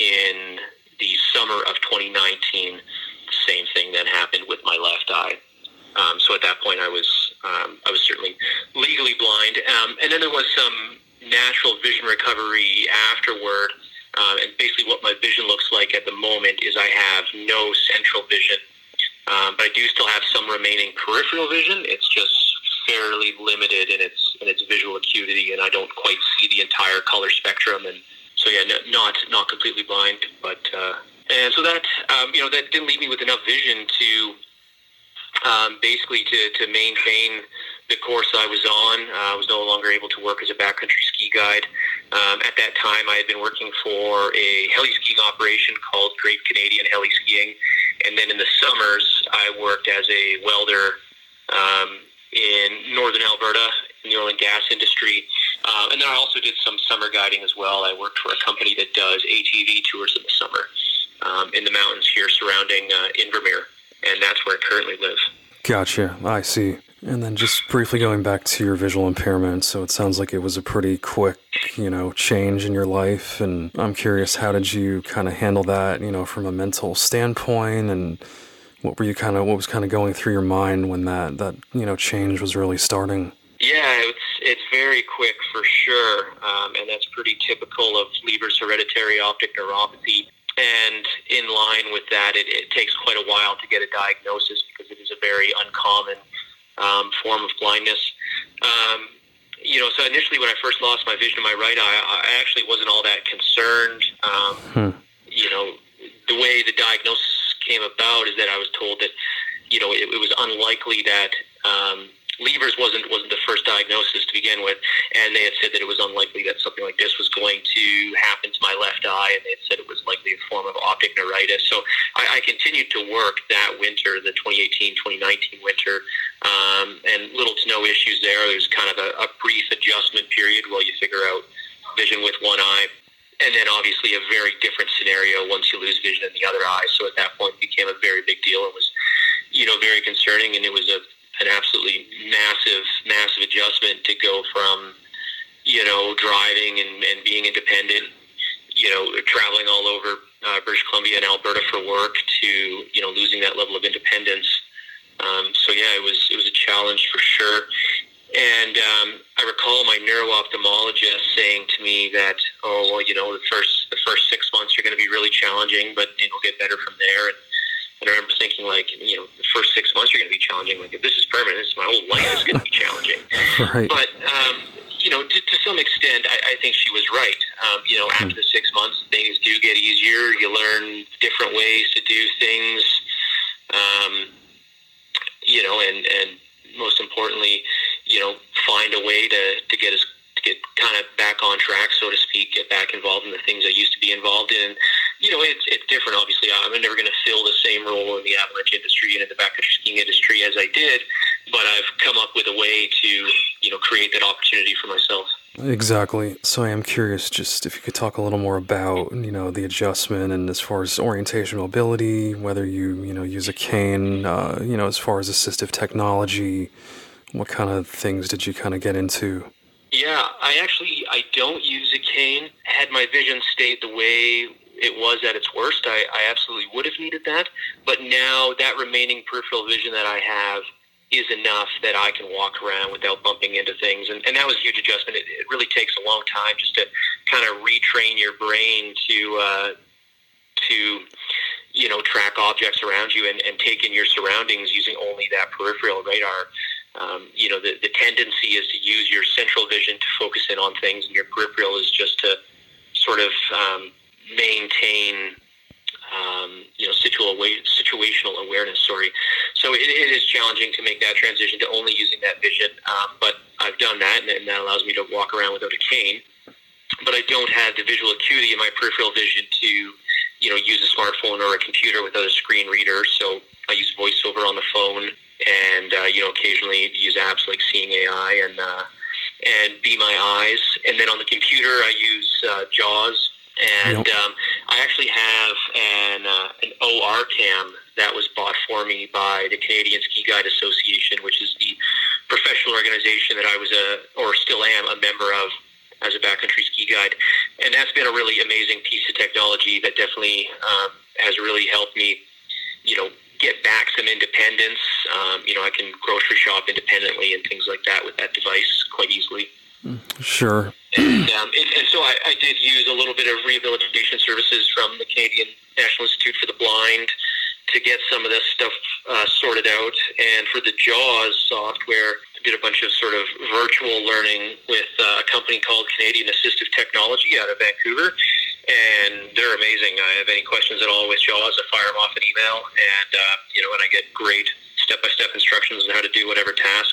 in the summer of 2019, the same thing then happened with my left eye. So at that point, I was certainly legally blind, and then there was some natural vision recovery afterward. And basically, what my vision looks like at the moment is I have no central vision, but I do still have some remaining peripheral vision. It's just fairly limited in its visual acuity, and I don't quite see the entire color spectrum. And so, yeah, not completely blind, but and so that that didn't leave me with enough vision to basically to maintain the course I was on. I was no longer able to work as a backcountry ski guide. At that time, I had been working for a heli skiing operation called Great Canadian Heli Skiing, and then in the summers, I worked as a welder in northern Alberta in the oil and gas industry. And then I also did some summer guiding as well. I worked for a company that does ATV tours in the summer in the mountains here surrounding Invermere, and that's where I currently live. Gotcha. I see. And then just briefly going back to your visual impairment, so it sounds like it was a pretty quick, change in your life. And I'm curious, how did you kind of handle that, from a mental standpoint? And what was kind of going through your mind when that change was really starting? Yeah, it's very quick for sure. And that's pretty typical of Leber's hereditary optic neuropathy. And in line with that, it takes quite a while to get a diagnosis because it is a very uncommon form of blindness. So initially when I first lost my vision in my right eye, I actually wasn't all that concerned. The way the diagnosis came about is that I was told that, it was unlikely that Leber's wasn't the first diagnosis to begin with, and they had said that it was unlikely that something like this was going to happen to my left eye, and they had said it was likely a form of optic neuritis. So I continued to work that winter, the 2018-2019 winter, and little to no issues there. There's kind of a brief adjustment period while you figure out vision with one eye, and then obviously a very different scenario once you lose vision in the other eye. So at that point it became a very big deal. It was, very concerning, and it was an absolutely massive adjustment to go from, driving and being independent, traveling all over British Columbia and Alberta for work to, losing that level of independence. So yeah, it was a challenge for sure. And I recall my neuro-ophthalmologist saying to me that, the first 6 months are going to be really challenging, but it'll get better from there. And I remember thinking, the first 6 months are going to be challenging. Like, if this is permanent, my whole life is going to be challenging. Right. But, to some extent, I think she was right. After the 6 months, things do get easier. You learn different ways to do things, and most importantly, find a way to get kind of back on track, so to speak, get back involved in the things I used to be involved in. It's different, obviously. I'm never going to fill the same role in the avalanche industry and in the backcountry skiing industry as I did, but I've come up with a way to, create that opportunity for myself. Exactly. So I am curious, just if you could talk a little more about, the adjustment and as far as orientation mobility, whether you, use a cane, as far as assistive technology, what kind of things did you kind of get into? Yeah, I don't use a cane. Had my vision stayed the way it was at its worst, I absolutely would have needed that. But now that remaining peripheral vision that I have is enough that I can walk around without bumping into things. And that was a huge adjustment. It really takes a long time just to kind of retrain your brain to track objects around you and take in your surroundings using only that peripheral radar. The tendency is to use your central vision to focus in on things, and your peripheral is just to sort of maintain situational awareness. So it is challenging to make that transition to only using that vision, but I've done that, and that allows me to walk around without a cane. But I don't have the visual acuity in my peripheral vision to use a smartphone or a computer without a screen reader. So I use VoiceOver on the phone, and occasionally use apps like Seeing AI and Be My Eyes. And then on the computer, I use JAWS. And I actually have an OR cam that was bought for me by the Canadian Ski Guide Association, which is the professional organization that I was or still am a member of. as a backcountry ski guide. And that's been a really amazing piece of technology that definitely has really helped me, get back some independence. I can grocery shop independently and things like that with that device quite easily. Sure. And so I did use a little bit of rehabilitation services from the Canadian National Institute for the Blind to get some of this stuff sorted out. And for the JAWS software, I did a bunch of sort of virtual learning with a company called Canadian Assistive Technology out of Vancouver. And they're amazing. I have any questions at all with JAWS, I fire them off an email, and I get great step-by-step instructions on how to do whatever task.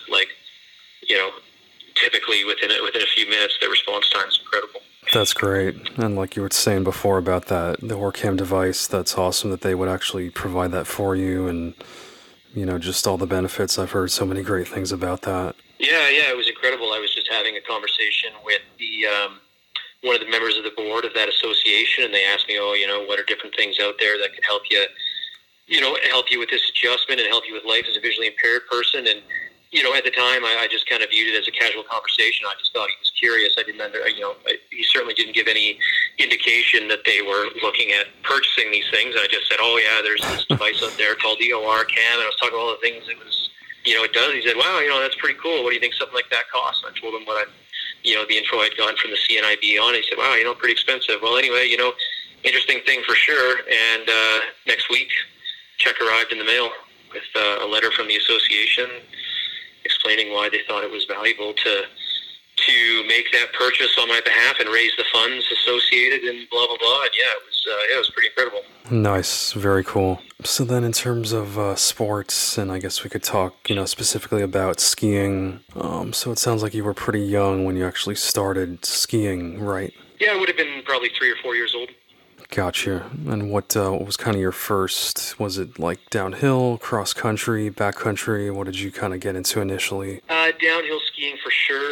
Typically within a few minutes, the response time is incredible. That's great. And like you were saying before about that, the OrCam device, that's awesome that they would actually provide that for you, and just all the benefits. I've heard so many great things about that. Yeah, it was incredible. I was just having a conversation with the one of the members of the board of that association, and they asked me, what are different things out there that can help you, help you with this adjustment and help you with life as a visually impaired person. And at the time, I just kind of viewed it as a casual conversation. I just thought he was curious. I didn't he certainly didn't give any indication that they were looking at purchasing these things. I just said, there's this device out there called the OrCam, and I was talking about all the things it was, it does. He said, wow, that's pretty cool. What do you think something like that costs? And I told him what the info I'd gotten from the CNIB on it. He said, wow, pretty expensive. Well, anyway, interesting thing for sure. And next week, check arrived in the mail with a letter from the association explaining why they thought it was valuable to make that purchase on my behalf and raise the funds associated and blah, blah, blah. And it was pretty incredible. Nice. Very cool. So then in terms of sports, and I guess we could talk, specifically about skiing. So it sounds like you were pretty young when you actually started skiing, right? Yeah, I would have been probably 3 or 4 years old. Gotcha. And what was kind of your first, was it like downhill, cross country, backcountry? What did you kind of get into initially? Downhill skiing for sure.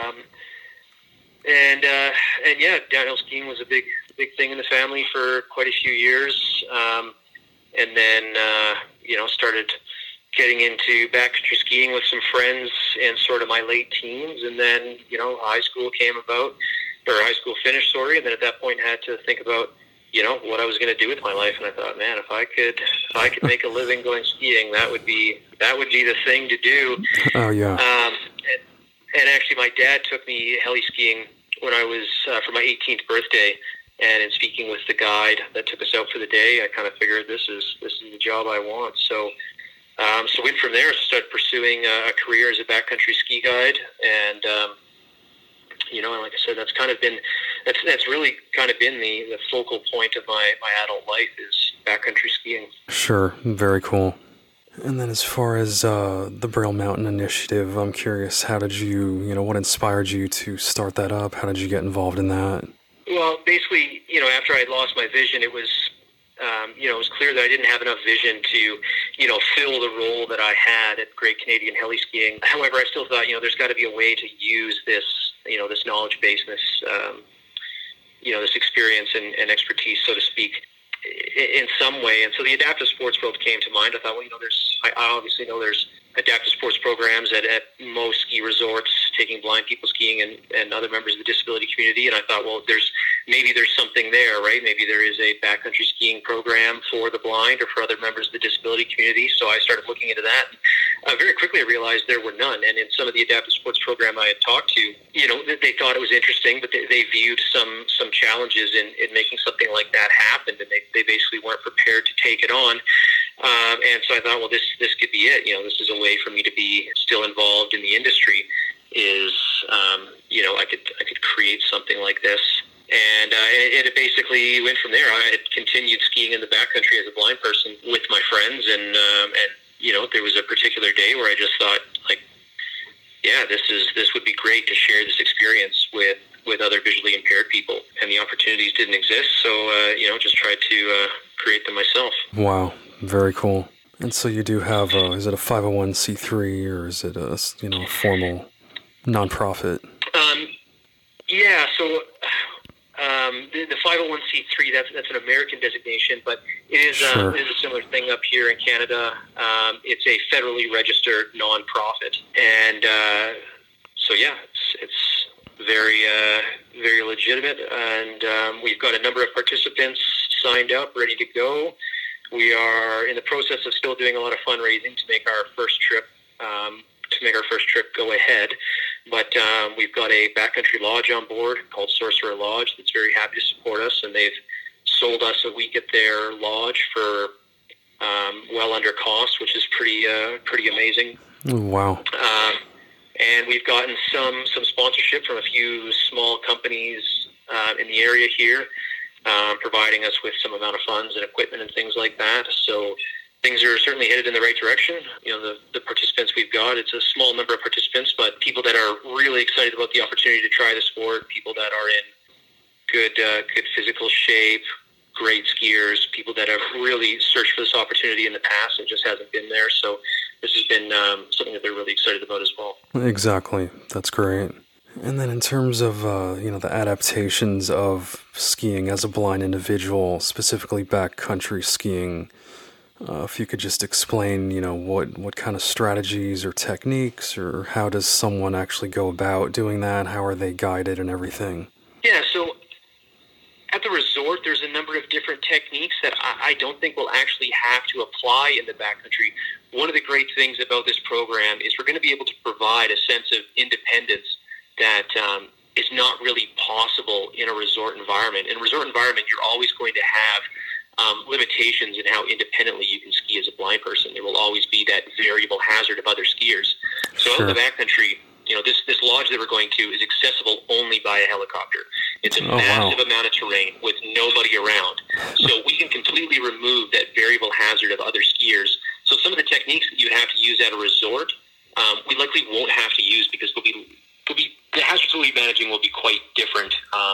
Downhill skiing was a big thing in the family for quite a few years. And then, started getting into backcountry skiing with some friends in sort of my late teens. And then, high school finished, and then at that point had to think about, what I was going to do with my life. And I thought, man, if I could make a living going skiing, that would be the thing to do. Oh, yeah. And actually my dad took me heli skiing when I was, for my 18th birthday. And in speaking with the guide that took us out for the day, I kind of figured this is the job I want. So went from there, started pursuing a career as a backcountry ski guide. And, and like I said, that's really kind of been the focal point of my adult life is backcountry skiing. Sure. Very cool. And then as far as the Braille Mountain Initiative, I'm curious, how did you, what inspired you to start that up? How did you get involved in that? Well, basically, after I had lost my vision, it was, it was clear that I didn't have enough vision to, fill the role that I had at Great Canadian Heli Skiing. However, I still thought, there's got to be a way to use this, this knowledge base, this, this experience and expertise, so to speak, in some way. And so the adaptive sports world came to mind. I thought, I obviously know there's adaptive sports programs at most ski resorts taking blind people skiing and other members of the disability community. And I thought, maybe there's something there, right? Maybe there is a backcountry skiing program for the blind or for other members of the disability community. So I started looking into that. Very quickly I realized there were none. And in some of the adaptive sports program I had talked to, they thought it was interesting, but they viewed some challenges in making something like that happen. And they basically weren't prepared to take it on. And so I thought, this could be it. This is a way for me to be still involved in the industry. I could create something like this, and it basically went from there. I had continued skiing in the backcountry as a blind person with my friends, and there was a particular day where I just thought, this would be great to share this experience with other visually impaired people, and the opportunities didn't exist, so just tried to create them myself. Wow. Very cool. And so you do have, is it a 501c3 or is it a, formal nonprofit? So the 501c3, that's an American designation, but it is, Sure. It is a similar thing up here in Canada. It's a federally registered nonprofit. And it's very legitimate, and we've got a number of participants signed up, ready to go. We are in the process of still doing a lot of fundraising to make our first trip go ahead. But we've got a backcountry lodge on board called Sorcerer Lodge that's very happy to support us, and they've sold us a week at their lodge for well under cost, which is pretty amazing. Wow. And we've gotten some sponsorship from a few small companies in the area here, providing us with some amount of funds and equipment and things like that. So things are certainly headed in the right direction. You know, the participants we've got, it's a small number of participants, but people that are really excited about the opportunity to try the sport, people that are in good physical shape, great skiers, people that have really searched for this opportunity in the past and just hasn't been there. So this has been something that they're really excited about as well. Exactly. That's great. And then in terms of, the adaptations of skiing as a blind individual, specifically backcountry skiing, if you could just explain, what kind of strategies or techniques, or how does someone actually go about doing that? How are they guided and everything? Yeah, so at the resort, there's a number of different techniques that I don't think we'll actually have to apply in the backcountry. One of the great things about this program is we're going to be able to provide a sense of independence that is not really possible in a resort environment. In a resort environment, you're always going to have limitations in how independently you can ski as a blind person. There will always be that variable hazard of other skiers. So out in the backcountry, this lodge that we're going to is accessible only by a helicopter. It's a massive amount of terrain with nobody around. So we can completely remove that variable hazard of other skiers. So some of the techniques that you have to use at a resort, we likely won't have to use because the hazards we'll be managing will be quite different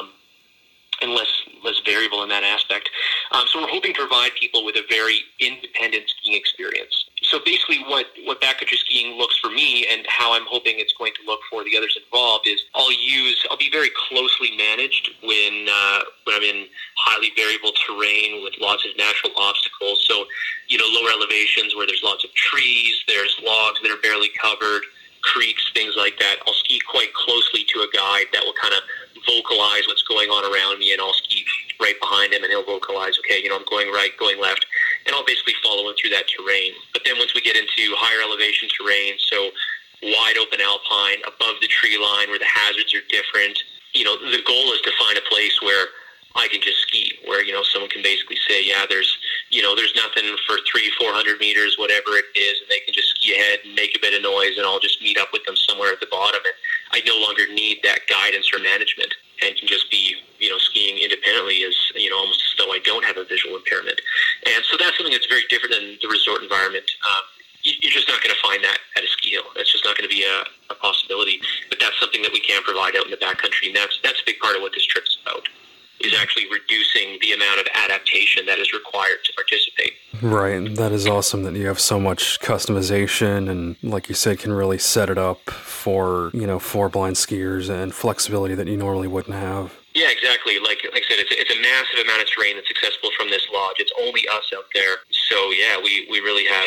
and less variable in that aspect. So we're hoping to provide people with a very independent skiing experience. So basically what backcountry skiing looks for me, and how I'm hoping it's going to look for the others involved, is I'll be very closely managed when I'm in highly variable terrain with lots of natural obstacles. So, lower elevations where there's lots of trees, there's logs that are barely covered, creeks, things like that. I'll ski quite closely to a guide that will kind of vocalize what's going on around me, and I'll ski right behind him, and he'll vocalize, okay, I'm going right, going left, and I'll basically follow him through that terrain. But then once we get into higher elevation terrain, so wide open alpine, above the tree line where the hazards are different, the goal is to find a place where I can just ski, where, someone can basically say, yeah, there's nothing for 300-400 meters, whatever it is, and they can just ski ahead and make a bit of noise, and I'll just meet up with them somewhere at the bottom, and I no longer need that guidance or management, and can just be, skiing independently as, almost as though I don't have a visual impairment. And so that's something that's very different than the resort environment. You're just not going to find that at a ski hill. That's just not going to be a possibility. But that's something that we can provide out in the backcountry, and that's a big part of what this trip's about, is actually reducing the amount of adaptation that is required to participate. Right. That is awesome that you have so much customization and, like you said, can really set it up for blind skiers, and flexibility that you normally wouldn't have. Yeah, exactly. Like I said, it's a massive amount of terrain that's accessible from this lodge. It's only us out there. So, yeah, we really have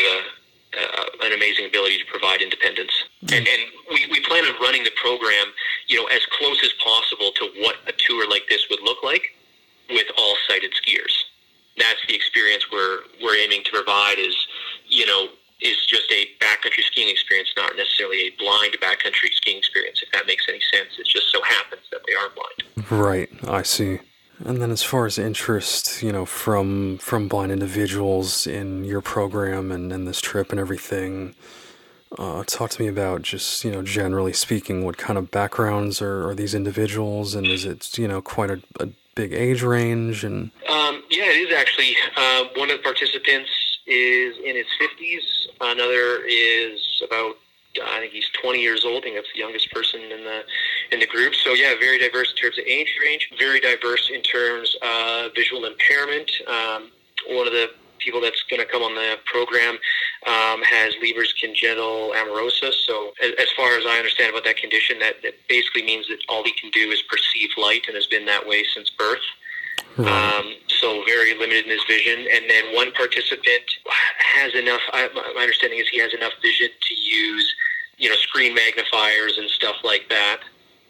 an amazing ability to provide independence. And we plan on running the program, as close as possible to what a tour like this would look like with all sighted skiers. That's the experience we're aiming to provide, is just a backcountry skiing experience, not necessarily a blind backcountry skiing experience, if that makes any sense. It just so happens that they are blind. Right, I see. And then as far as interest, from blind individuals in your program and this trip and everything, talk to me about just, generally speaking, what kind of backgrounds are these individuals, and is it, quite a big age range? And yeah, it is actually. One of the participants is in his 50s. Another is about, I think he's 20 years old. I think that's the youngest person in the group. So yeah, very diverse in terms of age range, very diverse in terms of visual impairment. One of the people that's going to come on the program has Leber's congenital amaurosis. So as far as I understand about that condition, that basically means that all he can do is perceive light, and has been that way since birth. Right. So very limited in his vision. And then one participant has enough, my understanding is he has enough vision to use, screen magnifiers and stuff like that.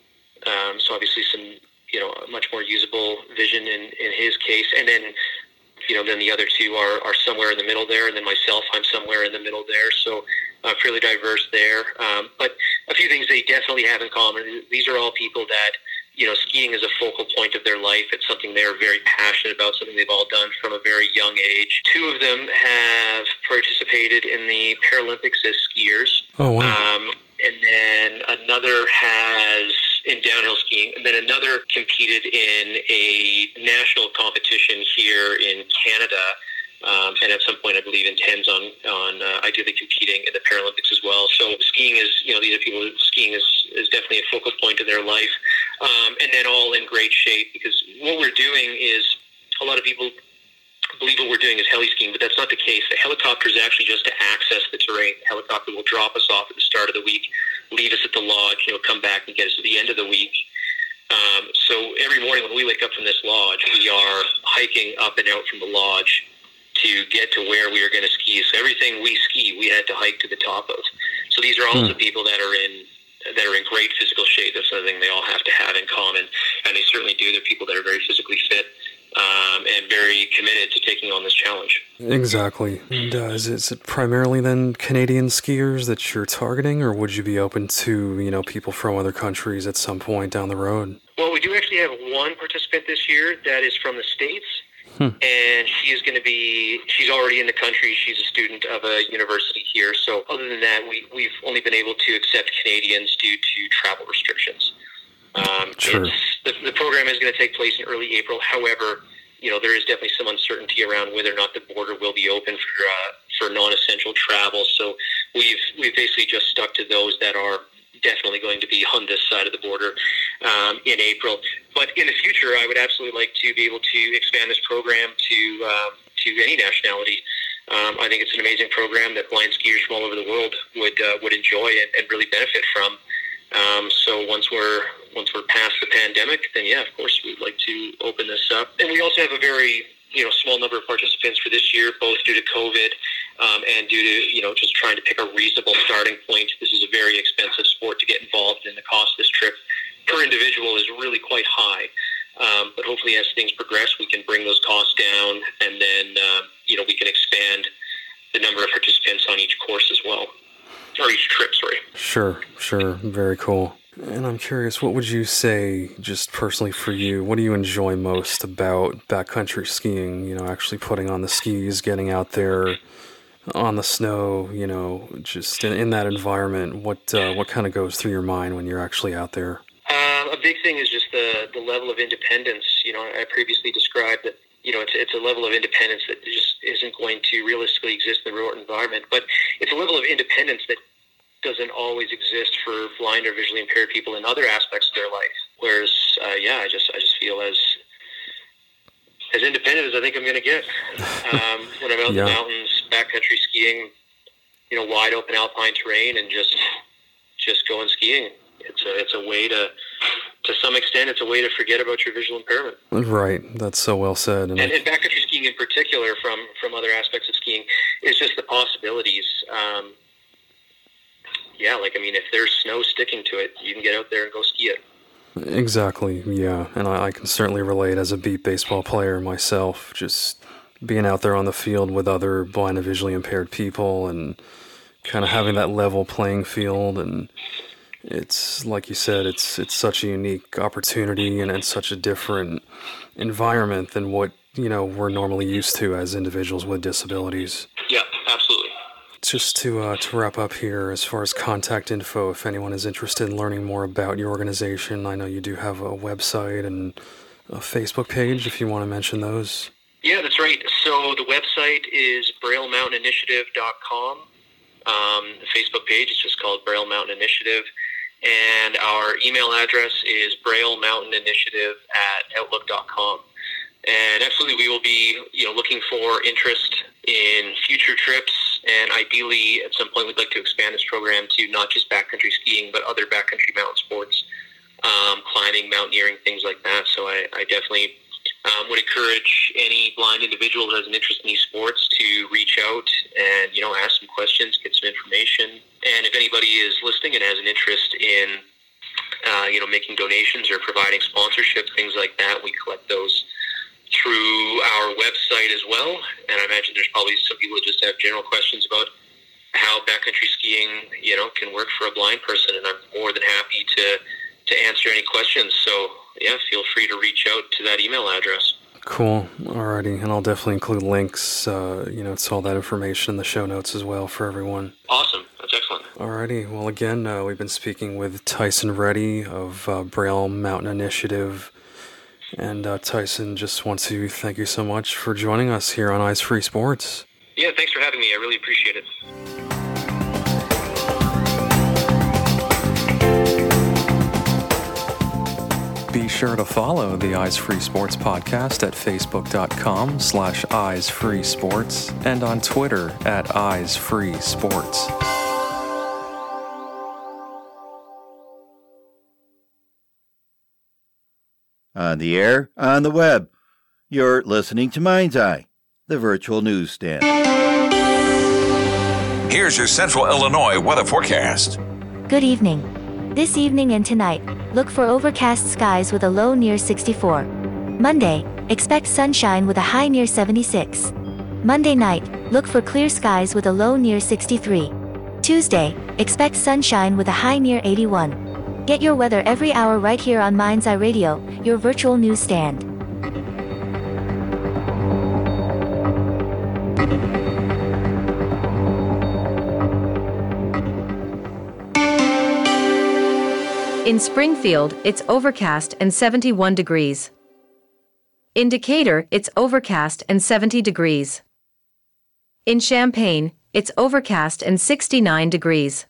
So obviously some, much more usable vision in his case. And then, then the other two are somewhere in the middle there. And then myself, I'm somewhere in the middle there. So fairly diverse there. But a few things they definitely have in common. These are all people that, skiing is a focal point of their life. It's something they're very passionate about, something they've all done from a very young age. Two of them have participated in the Paralympics as skiers. Oh, wow. And then another has in downhill skiing, and then another competed in a national competition here in Canada. And at some point, I believe, intends on ideally competing in the Paralympics as well. So skiing is, these are people, skiing is definitely a focal point of their life. And then all in great shape, because what we're doing is, a lot of people believe what we're doing is heli skiing, but that's not the case. The helicopter is actually just to access the terrain. The helicopter will drop us off at the start of the week, leave us at the lodge, come back and get us at the end of the week. So every morning when we wake up from this lodge, we are hiking up and out from the lodge to get to where we are going to ski. So everything we ski, we had to hike to the top of. So these are also people that are in great physical shape. That's another thing they all have to have in common, and they certainly do. They're people that are very physically fit and very committed to taking on this challenge. Exactly. And is it primarily then Canadian skiers that you're targeting, or would you be open to people from other countries at some point down the road? Well, we do actually have one participant this year that is from the States. And she's already in the country. She's a student of a university here. So other than that, we've only been able to accept Canadians due to travel restrictions. Sure. The program is going to take place in early April. However, there is definitely some uncertainty around whether or not the border will be open for non-essential travel. So we've basically just stuck to those that are definitely going to be on this side of the border in April. But in the future, I would absolutely like to be able to expand this program to any nationality. I think it's an amazing program that blind skiers from all over the world would enjoy and really benefit from. So once we're past the pandemic, then yeah, of course we'd like to open this up. And we also have a very small number of participants for this year, both due to COVID and due to just trying to pick a reasonable starting point. This is a very expensive sport to get involved in. The cost of this trip per individual is really quite high. But hopefully, as things progress, we can bring those costs down, and then we can expand the number of participants on each course as well, or each trip. Sorry. Sure. Very cool. And I'm curious, what would you say, just personally for you, what do you enjoy most about backcountry skiing? Actually putting on the skis, getting out there on the snow, just in that environment. What kind of goes through your mind when you're actually out there? A big thing is just the level of independence. I previously described that, it's a level of independence that just isn't going to realistically exist in the remote environment. But it's a level of independence that doesn't always exist for blind or visually impaired people in other aspects of their life. Whereas, I just feel as independent as I think I'm going to get when I'm out in the mountains, backcountry skiing, wide open alpine terrain, and just going skiing. It's a way to some extent, it's a way to forget about your visual impairment. Right. That's so well said. And backcountry skiing in particular, from other aspects of skiing, is just the possibilities. If there's snow sticking to it, you can get out there and go ski it. Exactly, yeah. And I can certainly relate as a beat baseball player myself, just being out there on the field with other blind and visually impaired people and kind of having that level playing field. And it's, like you said, it's such a unique opportunity and it's such a different environment than what, we're normally used to as individuals with disabilities. Yeah, absolutely. Just to wrap up here, as far as contact info, if anyone is interested in learning more about your organization, I know you do have a website and a Facebook page, if you want to mention those. Yeah, that's right. So the website is BrailleMountainInitiative.com. The Facebook page is just called Braille Mountain Initiative. And our email address is BrailleMountainInitiative@outlook.com. And absolutely, we will be, looking for interest in future trips. And ideally, at some point, we'd like to expand this program to not just backcountry skiing, but other backcountry mountain sports, climbing, mountaineering, things like that. So I definitely would encourage any blind individual who has an interest in these sports to reach out and, ask some questions, get some information. And if anybody is listening and has an interest in making donations or providing sponsorship, things like that. We collect those through our website as well. And I imagine there's probably some people that just have general questions about how backcountry skiing, can work for a blind person. And I'm more than happy to answer any questions. So, yeah, feel free to reach out to that email address. Cool. Alrighty. And I'll definitely include links, to all that information in the show notes as well for everyone. Awesome. That's excellent. Alrighty. Well, again, we've been speaking with Tyson Reddy of Braille Mountain Initiative. And Tyson, just want to thank you so much for joining us here on Eyes Free Sports. Yeah, thanks for having me. I really appreciate it. Be sure to follow the Eyes Free Sports podcast at facebook.com/eyesfreesports and on Twitter at Eyes Free Sports. On the air, on the web, you're listening to Mind's Eye, the virtual newsstand. Here's your Central Illinois weather forecast. Good evening. This evening and tonight, look for overcast skies with a low near 64. Monday, expect sunshine with a high near 76. Monday night, look for clear skies with a low near 63. Tuesday, expect sunshine with a high near 81. Get your weather every hour right here on Mind's Eye Radio, your virtual newsstand. In Springfield, it's overcast and 71 degrees. In Decatur, it's overcast and 70 degrees. In Champaign, it's overcast and 69 degrees.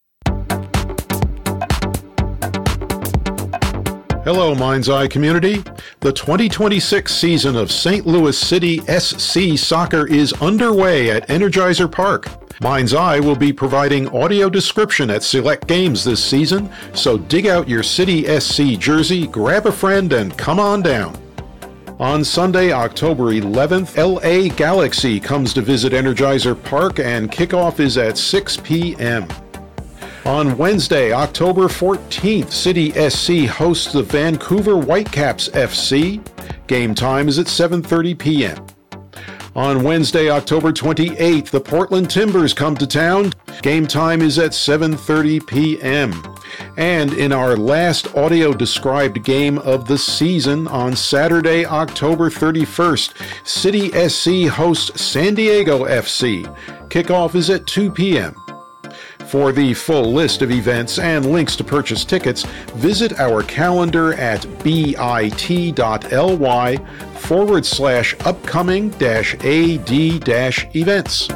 Hello, Mind's Eye community. The 2026 season of St. Louis City SC Soccer is underway at Energizer Park. Mind's Eye will be providing audio description at select games this season, so dig out your City SC jersey, grab a friend, and come on down. On Sunday, October 11th, LA Galaxy comes to visit Energizer Park, and kickoff is at 6 p.m. On Wednesday, October 14th, City SC hosts the Vancouver Whitecaps FC. Game time is at 7:30 p.m. On Wednesday, October 28th, the Portland Timbers come to town. Game time is at 7:30 p.m. And in our last audio-described game of the season, on Saturday, October 31st, City SC hosts San Diego FC. Kickoff is at 2 p.m. For the full list of events and links to purchase tickets, visit our calendar at bit.ly/upcoming-ad-events.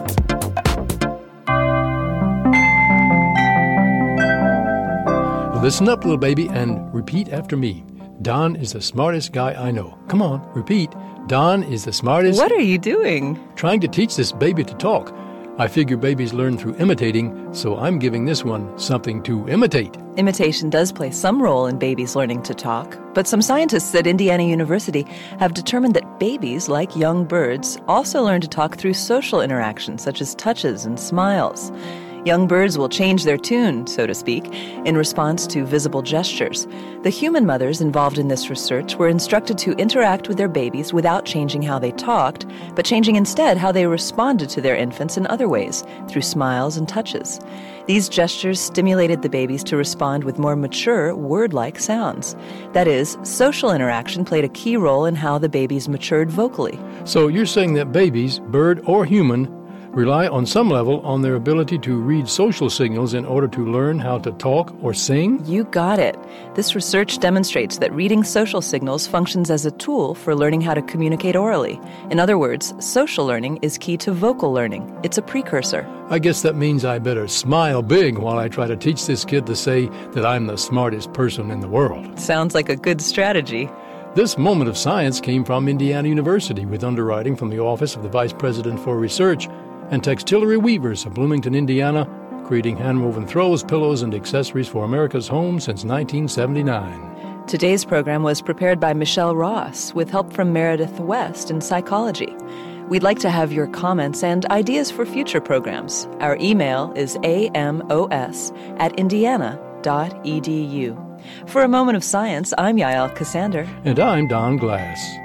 Listen up, little baby, and repeat after me. Don is the smartest guy I know. Come on, repeat. Don is the smartest... What are you doing? Trying to teach this baby to talk. I figure babies learn through imitating, so I'm giving this one something to imitate. Imitation does play some role in babies learning to talk, but some scientists at Indiana University have determined that babies, like young birds, also learn to talk through social interactions such as touches and smiles. Young birds will change their tune, so to speak, in response to visible gestures. The human mothers involved in this research were instructed to interact with their babies without changing how they talked, but changing instead how they responded to their infants in other ways, through smiles and touches. These gestures stimulated the babies to respond with more mature, word-like sounds. That is, social interaction played a key role in how the babies matured vocally. So you're saying that babies, bird or human, rely on some level on their ability to read social signals in order to learn how to talk or sing? You got it. This research demonstrates that reading social signals functions as a tool for learning how to communicate orally. In other words, social learning is key to vocal learning. It's a precursor. I guess that means I better smile big while I try to teach this kid to say that I'm the smartest person in the world. Sounds like a good strategy. This moment of science came from Indiana University with underwriting from the Office of the Vice President for Research and Textillery Weavers of Bloomington, Indiana, creating hand-woven throws, pillows, and accessories for America's home since 1979. Today's program was prepared by Michelle Ross with help from Meredith West in psychology. We'd like to have your comments and ideas for future programs. Our email is amos@indiana.edu. For a moment of science, I'm Yael Cassander. And I'm Don Glass.